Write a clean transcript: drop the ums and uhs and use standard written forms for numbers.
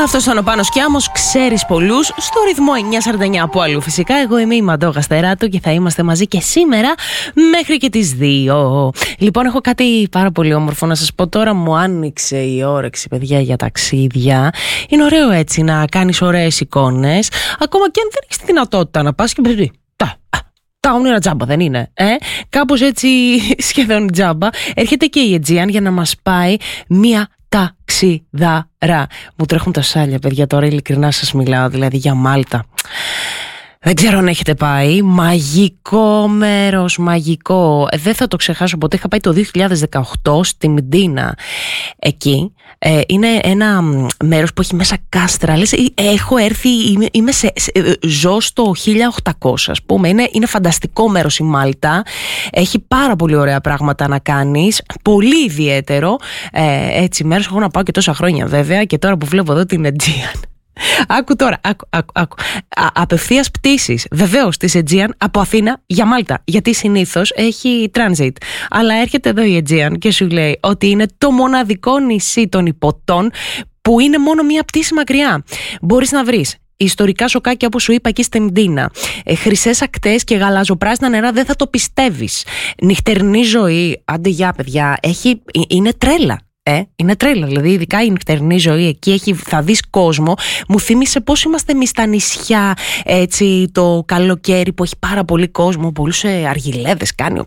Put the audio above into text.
Αυτό ήταν ο Πάνος Κιάμος, ξέρεις πολλούς, στο ρυθμό 949 από αλλού. Φυσικά, εγώ είμαι η Μαντώ Γαστεράτου και θα είμαστε μαζί και σήμερα μέχρι και τις 2. Λοιπόν, έχω κάτι πάρα πολύ όμορφο να σας πω τώρα. Μου άνοιξε η όρεξη, παιδιά, για ταξίδια. Είναι ωραίο έτσι να κάνεις ωραίες εικόνες, ακόμα και αν δεν έχεις τη δυνατότητα να πας και πει. Τα όνειρα τζάμπα δεν είναι, Κάπως έτσι σχεδόν τζάμπα. Έρχεται και η Aegean για να μας πάει μία ταξιδάρα. Μου τρέχουν τα σάλια, παιδιά, τώρα ειλικρινά σας μιλάω, δηλαδή για Μάλτα. Δεν ξέρω αν έχετε πάει. Μαγικό μέρος, μαγικό. Δεν θα το ξεχάσω ποτέ. Είχα πάει το 2018 στη Μντίνα. Εκεί είναι ένα μέρος που έχει μέσα κάστρα. Λες, έχω έρθει, ζω στο 1800, ας πούμε. Είναι φανταστικό μέρος η Μάλτα. Έχει πάρα πολύ ωραία πράγματα να κάνεις. Πολύ ιδιαίτερο. Έτσι μέρος έχω να πάω και τόσα χρόνια, βέβαια. Και τώρα που βλέπω εδώ την Aegean. Άκου τώρα, άκου. Απευθείας πτήσεις, βεβαίως, της Aegean από Αθήνα για Μάλτα. Γιατί συνήθως έχει transit. Αλλά έρχεται εδώ η Aegean και σου λέει ότι είναι το μοναδικό νησί των Ιππωτών που είναι μόνο μία πτήση μακριά. Μπορείς να βρεις ιστορικά σοκάκια, όπως σου είπα, εκεί στη Μντίνα. Χρυσές ακτές και γαλάζοπράσινα νερά, δεν θα το πιστεύεις. Νυχτερινή ζωή, άντε για παιδιά, είναι τρέλα. Είναι τρέλα, δηλαδή ειδικά η νυχτερινή ζωή εκεί θα δεις κόσμο. Μου θύμισε πώς είμαστε εμείς στα νησιά, έτσι, το καλοκαίρι που έχει πάρα πολύ κόσμο, πολλούς αργιλέδες κάνει ο